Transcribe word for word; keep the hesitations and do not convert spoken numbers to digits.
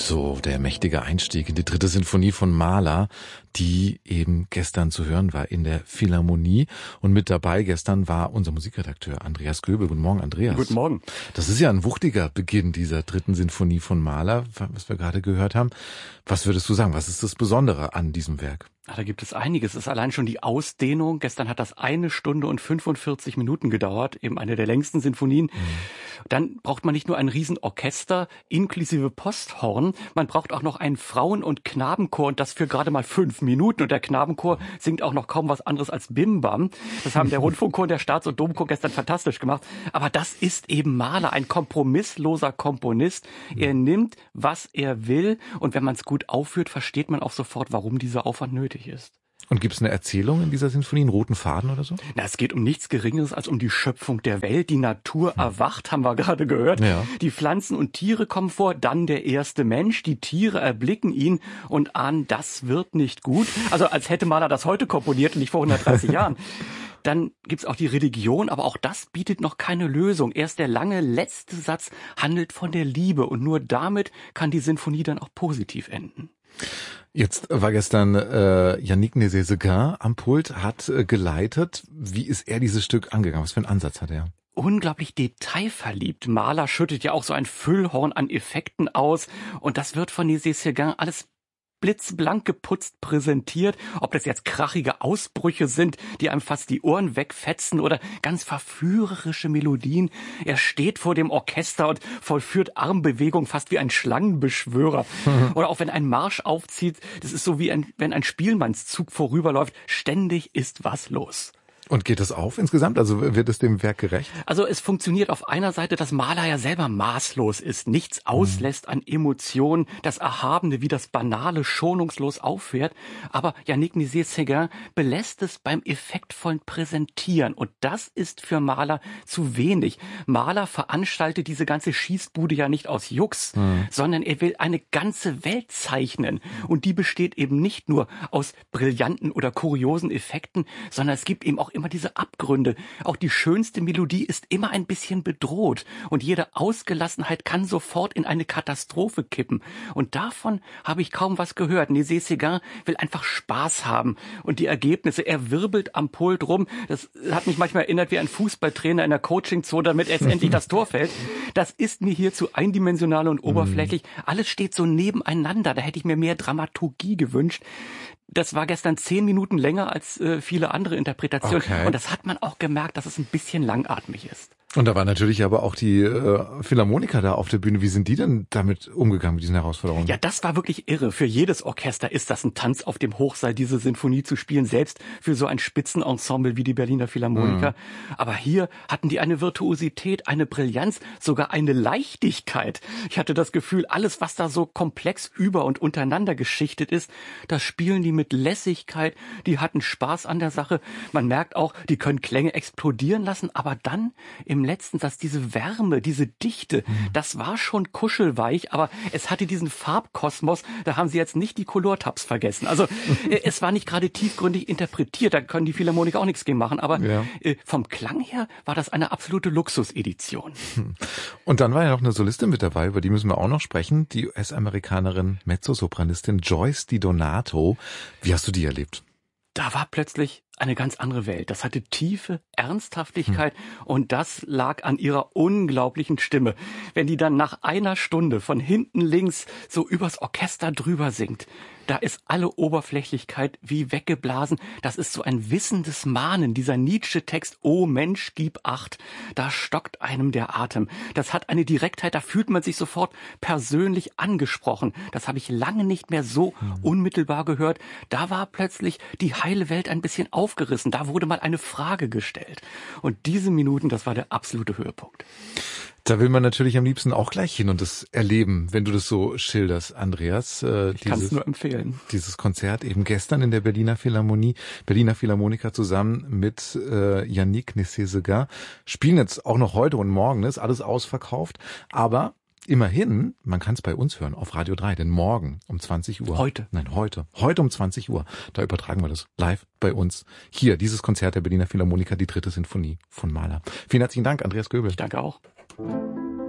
So, der mächtige Einstieg in die dritte Sinfonie von Mahler, die eben gestern zu hören war in der Philharmonie. Und mit dabei gestern war unser Musikredakteur Andreas Göbel. Guten Morgen, Andreas. Guten Morgen. Das ist ja ein wuchtiger Beginn dieser dritten Sinfonie von Mahler, was wir gerade gehört haben. Was würdest du sagen, was ist das Besondere an diesem Werk? Ja, da gibt es einiges. Es ist allein schon die Ausdehnung. Gestern hat das eine Stunde und fünfundvierzig Minuten gedauert, eben eine der längsten Sinfonien. Mhm. Dann braucht man nicht nur ein Riesenorchester inklusive Posthorn, man braucht auch noch einen Frauen- und Knabenchor und das für gerade mal fünf Minuten. Und der Knabenchor singt auch noch kaum was anderes als Bim Bam. Das haben der Rundfunkchor und der Staats- und Domchor gestern fantastisch gemacht. Aber das ist eben Mahler, ein kompromissloser Komponist. Er nimmt, was er will und wenn man es gut aufführt, versteht man auch sofort, warum dieser Aufwand nötig ist. Und gibt es eine Erzählung in dieser Sinfonie, einen roten Faden oder so? Na, es geht um nichts Geringeres als um die Schöpfung der Welt. Die Natur erwacht, haben wir gerade gehört. Ja. Die Pflanzen und Tiere kommen vor, dann der erste Mensch. Die Tiere erblicken ihn und ahnen, das wird nicht gut. Also als hätte Mahler das heute komponiert und nicht vor hundertdreißig Jahren. Dann gibt's auch die Religion, aber auch das bietet noch keine Lösung. Erst der lange letzte Satz handelt von der Liebe und nur damit kann die Sinfonie dann auch positiv enden. Jetzt war gestern äh, Yannick Nézet-Séguin am Pult, hat äh, geleitet. Wie ist er dieses Stück angegangen? Was für einen Ansatz hat er? Unglaublich detailverliebt. Mahler schüttet ja auch so ein Füllhorn an Effekten aus und das wird von Nézet-Séguin alles blitzblank geputzt präsentiert, ob das jetzt krachige Ausbrüche sind, die einem fast die Ohren wegfetzen oder ganz verführerische Melodien. Er steht vor dem Orchester und vollführt Armbewegungen fast wie ein Schlangenbeschwörer. Mhm. Oder auch wenn ein Marsch aufzieht, das ist so wie ein, wenn ein Spielmannszug vorüberläuft, ständig ist was los. Und geht das auf insgesamt? Also wird es dem Werk gerecht? Also es funktioniert auf einer Seite, dass Mahler ja selber maßlos ist, nichts auslässt an Emotionen, das Erhabene wie das Banale schonungslos auffährt. Aber Yannick Nézet-Séguin belässt es beim effektvollen Präsentieren. Und das ist für Mahler zu wenig. Mahler veranstaltet diese ganze Schießbude ja nicht aus Jux, mhm. sondern er will eine ganze Welt zeichnen. Und die besteht eben nicht nur aus brillanten oder kuriosen Effekten, sondern es gibt eben auch immer diese Abgründe. Auch die schönste Melodie ist immer ein bisschen bedroht und jede Ausgelassenheit kann sofort in eine Katastrophe kippen. Und davon habe ich kaum was gehört. Nézet-Séguin will einfach Spaß haben und die Ergebnisse, er wirbelt am Pult rum. Das hat mich manchmal erinnert wie ein Fußballtrainer in der Coachingzone, damit jetzt endlich das Tor fällt. Das ist mir hier zu eindimensional und oberflächlich. Alles steht so nebeneinander. Da hätte ich mir mehr Dramaturgie gewünscht. Das war gestern zehn Minuten länger als äh, viele andere Interpretationen. Okay. Und das hat man auch gemerkt, dass es ein bisschen langatmig ist. Und da war natürlich aber auch die äh, Philharmoniker da auf der Bühne. Wie sind die denn damit umgegangen, mit diesen Herausforderungen? Ja, das war wirklich irre. Für jedes Orchester ist das ein Tanz auf dem Hochseil, diese Sinfonie zu spielen, selbst für so ein Spitzenensemble wie die Berliner Philharmoniker. Mhm. Aber hier hatten die eine Virtuosität, eine Brillanz, sogar eine Leichtigkeit. Ich hatte das Gefühl, alles, was da so komplex über- und untereinander geschichtet ist, das spielen die mit Lässigkeit. Die hatten Spaß an der Sache. Man merkt auch, die können Klänge explodieren lassen, aber dann im Im letzten Satz, diese Wärme, diese Dichte, mhm. das war schon kuschelweich, aber es hatte diesen Farbkosmos, da haben sie jetzt nicht die Colortabs vergessen. Also es war nicht gerade tiefgründig interpretiert, da können die Philharmoniker auch nichts gegen machen, aber ja. äh, vom Klang her war das eine absolute Luxusedition. Und dann war ja noch eine Solistin mit dabei, über die müssen wir auch noch sprechen, die U S-Amerikanerin Mezzosopranistin Joyce DiDonato. Wie hast du die erlebt? Da war plötzlich eine ganz andere Welt. Das hatte tiefe Ernsthaftigkeit hm. und das lag an ihrer unglaublichen Stimme. Wenn die dann nach einer Stunde von hinten links so übers Orchester drüber singt, da ist alle Oberflächlichkeit wie weggeblasen. Das ist so ein wissendes Mahnen, dieser Nietzsche-Text, oh Mensch, gib Acht. Da stockt einem der Atem. Das hat eine Direktheit, da fühlt man sich sofort persönlich angesprochen. Das habe ich lange nicht mehr so hm. unmittelbar gehört. Da war plötzlich die heile Welt ein bisschen auf aufgerissen. Da wurde mal eine Frage gestellt. Und diese Minuten, das war der absolute Höhepunkt. Da will man natürlich am liebsten auch gleich hin und das erleben, wenn du das so schilderst, Andreas. Äh, ich kann es nur empfehlen. Dieses Konzert eben gestern in der Berliner Philharmonie, Berliner Philharmoniker zusammen mit äh, Yannick Nézet-Séguin, spielen jetzt auch noch heute und morgen, ist alles ausverkauft, aber immerhin, man kann es bei uns hören auf Radio drei, denn morgen um zwanzig Uhr. Heute? Nein, heute. Heute um zwanzig Uhr. Da übertragen wir das live bei uns. Hier, dieses Konzert der Berliner Philharmoniker, die dritte Sinfonie von Mahler. Vielen herzlichen Dank, Andreas Göbel. Ich danke auch.